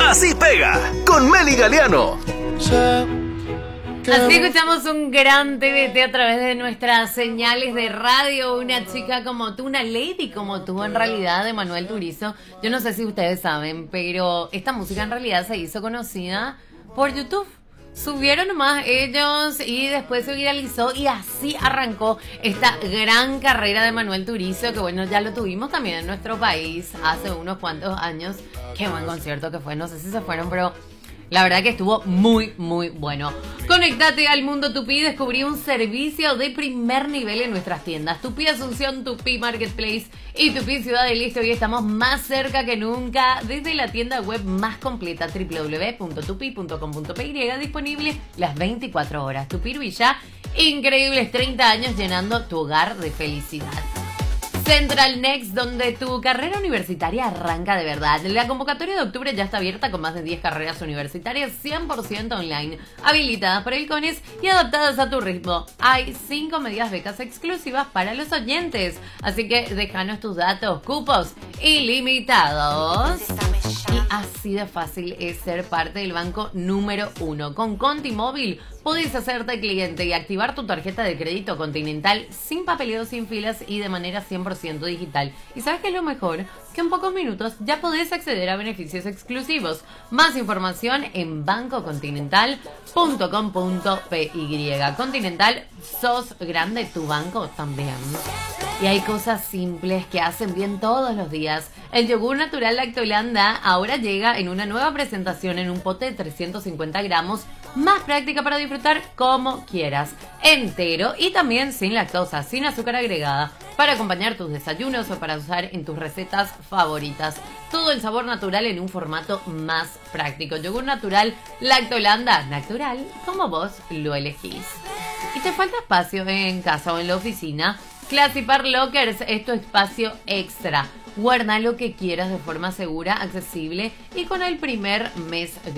Así pega con Meli Galeano. Así escuchamos un gran TBT a través de nuestras señales de radio. Una chica como tú, una lady como tú, en realidad, de Manuel Turizo. Yo no sé si ustedes saben, pero esta música en realidad se hizo conocida por YouTube. Subieron nomás ellos y después se viralizó y así arrancó esta gran carrera de Manuel Turizo, que bueno, ya lo tuvimos también en nuestro país hace unos cuantos años. Qué buen concierto que fue, no sé si se fueron, pero la verdad que estuvo muy, muy bueno. Conéctate al Mundo Tupi y descubrí un servicio de primer nivel en nuestras tiendas. Tupi Asunción, Tupi Marketplace y Tupi Ciudad del Este. Hoy estamos más cerca que nunca desde la tienda web más completa, www.tupi.com.py, disponible las 24 horas. Tupi Villa, increíbles 30 años llenando tu hogar de felicidad. Central Next, donde tu carrera universitaria arranca de verdad. La convocatoria de octubre ya está abierta con más de 10 carreras universitarias 100% online, habilitadas por el CONES y adaptadas a tu ritmo. Hay 5 medidas becas exclusivas para los oyentes, así que déjanos tus datos, cupos ilimitados. Y así de fácil es ser parte del banco número 1. Con Conti Móvil podés hacerte cliente y activar tu tarjeta de crédito Continental sin papeleo, sin filas y de manera 100% digital. ¿Y sabes qué es lo mejor? Que en pocos minutos ya podés acceder a beneficios exclusivos. Más información en bancocontinental.com.py. Continental, sos grande, tu banco también. Y hay cosas simples que hacen bien todos los días. El yogur natural Lactolanda ahora llega en una nueva presentación en un pote de 350 gramos, más práctica para disfrutar como quieras. Entero y también sin lactosa, sin azúcar agregada, para acompañar tus desayunos o para usar en tus recetas favoritas. Todo el sabor natural en un formato más práctico. Yogur natural Lactolanda, natural como vos lo elegís. ¿Y te falta espacio en casa o en la oficina? Classipar Lockers es tu espacio extra. Guarda lo que quieras de forma segura, accesible y con el primer mes